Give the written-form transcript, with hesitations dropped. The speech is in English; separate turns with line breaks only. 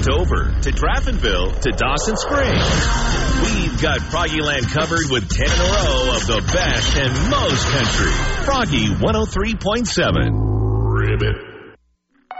Dover to Draftonville to Dawson Springs. We've got Froggyland covered with 10 in a row of the best and most country. Froggy 103.7. Ribbit.